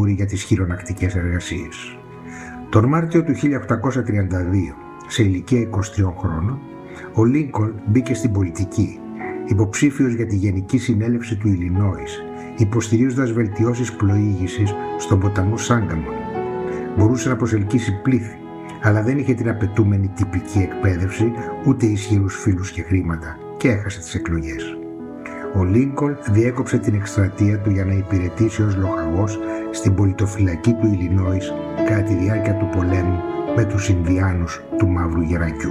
βατούρι για τις χειρονακτικές εργασίες. Τον Μάρτιο του 1832, σε ηλικία 23 χρόνων, ο Λίνκολν μπήκε στην πολιτική, υποψήφιος για τη Γενική Συνέλευση του Ιλινόης, υποστηρίζοντας βελτιώσεις πλοήγησης στον ποταμό Σάγκαμον. Μπορούσε να προσελκύσει πλήθη, αλλά δεν είχε την απαιτούμενη τυπική εκπαίδευση, ούτε ισχυρούς φίλους και χρήματα, και έχασε τις εκλογές. Ο Λίνκολν διέκοψε την εκστρατεία του για να υπηρετήσει ως λοχαγός στην πολιτοφυλακή του Ιλινόης κατά τη διάρκεια του πολέμου με τους Ινδιάνους του Μαύρου Γερακιού.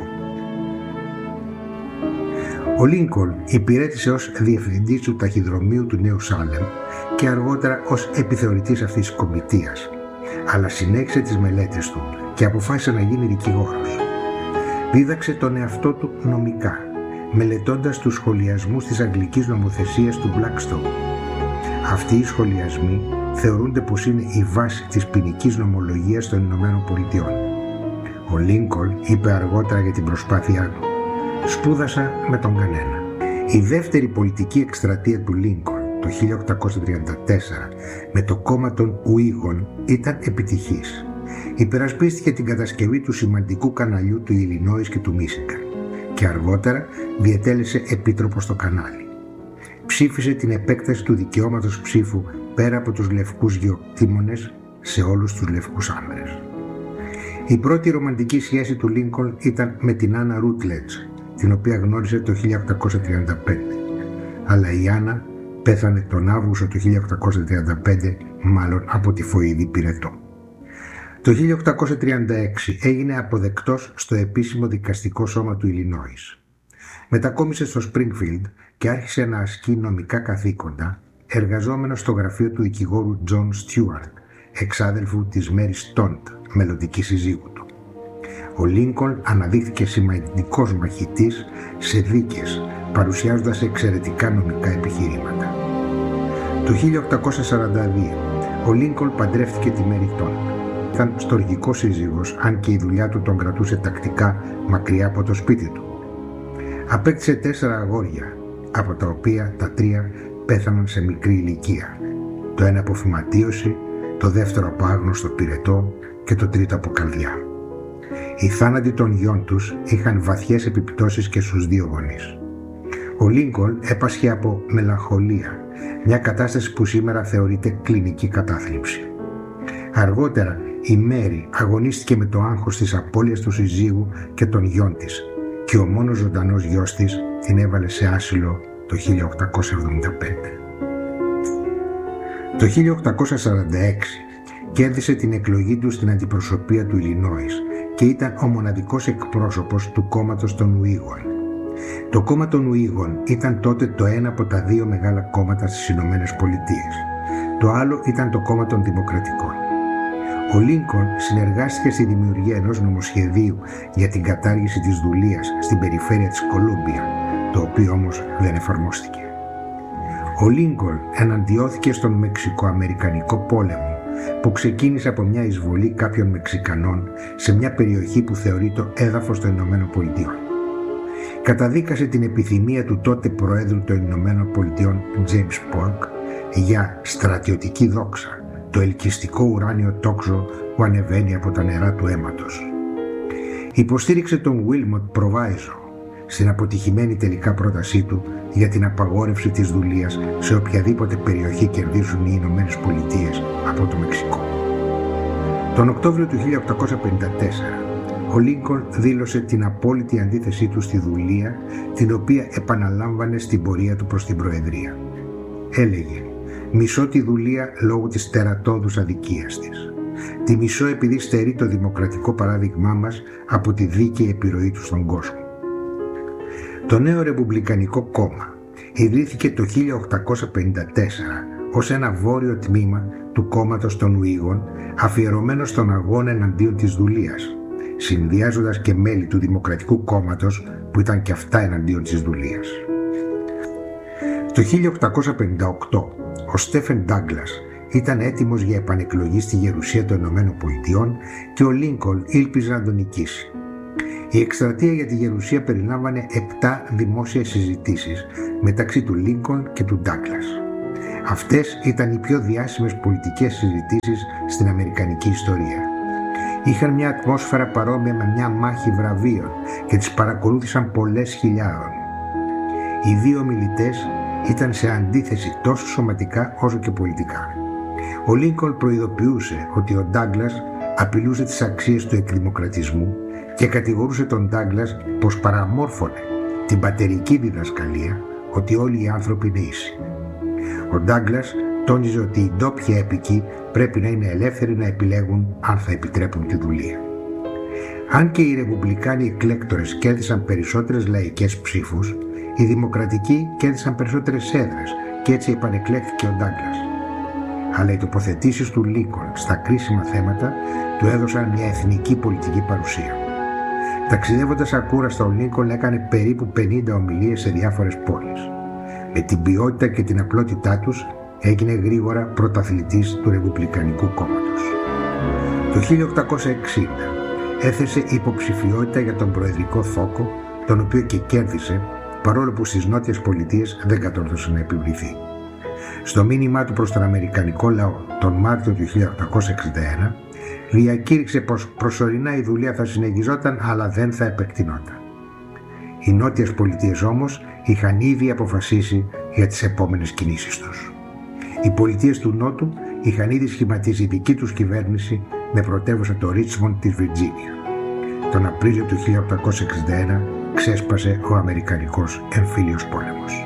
Ο Λίνκολν υπηρέτησε ως διευθυντής του ταχυδρομείου του Νέου Σάλεμ και αργότερα ως επιθεωρητής αυτής της κομιτείας, αλλά συνέχισε τις μελέτες του και αποφάσισε να γίνει δικηγόρος. Δίδαξε τον εαυτό του νομικά, μελετώντας τους σχολιασμούς της αγγλικής νομοθεσίας του Blackstone. Αυτοί οι σχολιασμοί θεωρούνται πως είναι η βάση της ποινικής νομολογίας των Ηνωμένων Πολιτειών. Ο Λίνκολν είπε αργότερα για την προσπάθειά του: «Σπούδασα με τον κανένα». Η δεύτερη πολιτική εκστρατεία του Λίνκολν το 1834 με το κόμμα των Ουίγων ήταν επιτυχής. Υπερασπίστηκε την κατασκευή του σημαντικού καναλιού του Ιλινόης και του Μίσιγκαν και αργότερα διετέλεσε επίτροπος στο κανάλι. Ψήφισε την επέκταση του δικαιώματος ψήφου πέρα από τους λευκούς γεωκτήμονες σε όλους τους λευκούς άμερες. Η πρώτη ρομαντική σχέση του Λίνκολν ήταν με την Άννα Ρούτλετζ, την οποία γνώρισε το 1835, αλλά η Άννα πέθανε τον Αύγουστο του 1835, μάλλον από τυφοειδή πυρετό. Το 1836 έγινε αποδεκτός στο επίσημο δικαστικό σώμα του Ιλινόης. Μετακόμισε στο Σπρίνγκφιλντ και άρχισε να ασκεί νομικά καθήκοντα, εργαζόμενος στο γραφείο του δικηγόρου Τζον Στιούαρτ, εξάδελφου της Μέρι Στόντ, μελλοντική συζύγου του. Ο Λίνκολν αναδείχθηκε σημαντικός μαχητής σε δίκες, παρουσιάζοντας εξαιρετικά νομικά επιχειρήματα. Το 1842 ο Λίνκολν παντρεύτηκε τη Μέρι Στόντ. Ήταν στοργικός σύζυγος, αν και η δουλειά του τον κρατούσε τακτικά μακριά από το σπίτι του. Απέκτησε 4 αγόρια, από τα οποία τα 3 πέθαναν σε μικρή ηλικία. Το ένα από φυματίωση, το δεύτερο από άγνωστο πυρετό και το τρίτο από καρδιά. Οι θάνατοι των γιών τους είχαν βαθιές επιπτώσεις και στους 2 γονείς. Ο Λίνκολν έπασχε από μελαγχολία, μια κατάσταση που σήμερα θεωρείται κλινική κατάθλιψη. Αργότερα η Μέρι αγωνίστηκε με το άγχος της απώλειας του συζύγου και των γιών της και ο μόνος ζωντανός γιος της την έβαλε σε άσυλο το 1875. Το 1846 κέρδισε την εκλογή του στην αντιπροσωπεία του Ιλινόης και ήταν ο μοναδικός εκπρόσωπος του κόμματος των Ουίγων. Το κόμμα των Ουίγων ήταν τότε το ένα από τα 2 μεγάλα κόμματα στις Ηνωμένες Πολιτείες. Το άλλο ήταν το κόμμα των Δημοκρατικών. Ο Λίνκολν συνεργάστηκε στη δημιουργία ενός νομοσχεδίου για την κατάργηση της δουλείας στην περιφέρεια της Κολούμπια, το οποίο όμως δεν εφαρμόστηκε. Ο Λίνκολν εναντιώθηκε στον Μεξικοαμερικανικό πόλεμο που ξεκίνησε από μια εισβολή κάποιων Μεξικανών σε μια περιοχή που θεωρείται έδαφος των Ηνωμένων Πολιτειών. Καταδίκασε την επιθυμία του τότε Προέδρου των Ηνωμένων Πολιτειών James Polk για στρατιωτική δόξα, το ελκυστικό ουράνιο τόξο που ανεβαίνει από τα νερά του αίματος. Υποστήριξε τον Wilmot Proviso στην αποτυχημένη τελικά πρότασή του για την απαγόρευση της δουλείας σε οποιαδήποτε περιοχή κερδίζουν οι Ηνωμένες Πολιτείες από το Μεξικό. Τον Οκτώβριο του 1854 ο Λίνκολν δήλωσε την απόλυτη αντίθεσή του στη δουλεία, την οποία επαναλάμβανε στην πορεία του προς την Προεδρία. Έλεγε: «Μισώ τη δουλεία λόγω της τερατώδους αδικίας της. Τη μισώ επειδή στερεί το δημοκρατικό παράδειγμά μας από τη δίκαιη επιρροή του στον κόσμο». Το νέο Ρεπουμπλικανικό κόμμα ιδρύθηκε το 1854 ως ένα βόρειο τμήμα του κόμματος των Ουίγων, αφιερωμένο στον αγώνα εναντίον της δουλείας, συνδυάζοντας και μέλη του Δημοκρατικού Κόμματος που ήταν και αυτά εναντίον της δουλείας. Το 1858 ο Στέφεν Ντάγκλας ήταν έτοιμος για επανεκλογή στη γερουσία των Ηνωμένων Πολιτειών και ο Λίνκολν ήλπιζε να τον νικήσει. Η εκστρατεία για τη γερουσία περιλάμβανε 7 δημόσιες συζητήσεις μεταξύ του Λίνκολν και του Ντάγκλας. Αυτές ήταν οι πιο διάσημες πολιτικές συζητήσεις στην αμερικανική ιστορία. Είχαν μια ατμόσφαιρα παρόμοια με μια μάχη βραβείων και τις παρακολούθησαν πολλές χιλιάδων. Οι δύο ομιλητές ήταν σε αντίθεση τόσο σωματικά όσο και πολιτικά. Ο Λίνκολν προειδοποιούσε ότι ο Ντάγκλας απειλούσε τις αξίες του εκδημοκρατισμού και κατηγορούσε τον Ντάγκλας πως παραμόρφωνε την πατερική διδασκαλία ότι όλοι οι άνθρωποι είναι ίσοι. Ο Ντάγκλας τόνιζε ότι οι ντόπιοι έπικοι πρέπει να είναι ελεύθεροι να επιλέγουν αν θα επιτρέπουν τη δουλεία. Αν και οι ρεπουμπλικάνοι εκλέκτορες κέρδισαν περισσότερες λαϊκές ψήφους, οι δημοκρατικοί κέρδισαν περισσότερες έδρες και έτσι επανεκλέχθηκε ο Ντάγκλας. Αλλά οι τοποθετήσεις του Λίνκολν στα κρίσιμα θέματα του έδωσαν μια εθνική πολιτική παρουσία. Ταξιδεύοντας ακούραστα, ο Λίνκολν έκανε περίπου 50 ομιλίες σε διάφορες πόλεις. Με την ποιότητα και την απλότητά τους έγινε γρήγορα πρωταθλητής του Ρεπουμπλικανικού κόμματος. Το 1860 έθεσε υποψηφιότητα για τον προεδρικό θόκο, τον οποίο και κέρδισε, παρόλο που στις Νότιες Πολιτείες δεν κατόρθωσε να επιβληθεί. Στο μήνυμά του προς τον Αμερικανικό λαό τον Μάρτιο του 1861 διακήρυξε πως προσωρινά η δουλεία θα συνεχιζόταν αλλά δεν θα επεκτηνόταν. Οι Νότιες Πολιτείες όμως είχαν ήδη αποφασίσει για τις επόμενες κινήσεις τους. Οι πολιτείες του Νότου είχαν ήδη σχηματίσει δική τους κυβέρνηση με πρωτεύουσα το Ρίτσμοντ της Βιρτζίνια. Τον Απρίλιο του 1861 ξέσπασε ο Αμερικανικός εμφύλιος πόλεμος.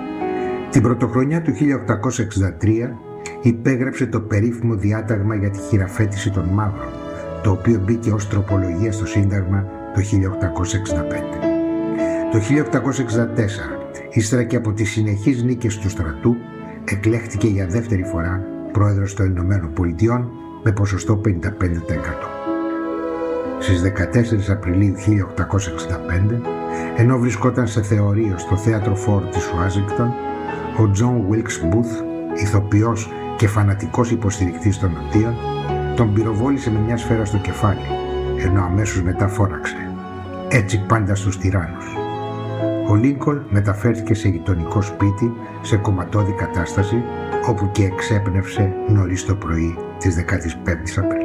Την πρωτοχρονιά του 1863 υπέγραψε το περίφημο διάταγμα για τη χειραφέτηση των μαύρων, το οποίο μπήκε ως τροπολογία στο Σύνταγμα το 1865. Το 1864, ύστερα και από τις συνεχείς νίκες του στρατού, εκλέχθηκε για δεύτερη φορά πρόεδρος των Ηνωμένων Πολιτειών με ποσοστό 55%. Στις 14 Απριλίου 1865, ενώ βρισκόταν σε θεωρείο στο θέατρο Φόρντ της Ουάσιγκτον, ο Τζον Βίλκς Μπουθ, ηθοποιός και φανατικός υποστηρικτής των Νοτίων, τον πυροβόλησε με μια σφαίρα στο κεφάλι, ενώ αμέσως μετά φώναξε «Έτσι πάντα στους τυράννους». Ο Λίνκολν μεταφέρθηκε σε γειτονικό σπίτι σε κομματώδη κατάσταση, όπου και εξέπνευσε νωρίς το πρωί της 15ης Απριλίου.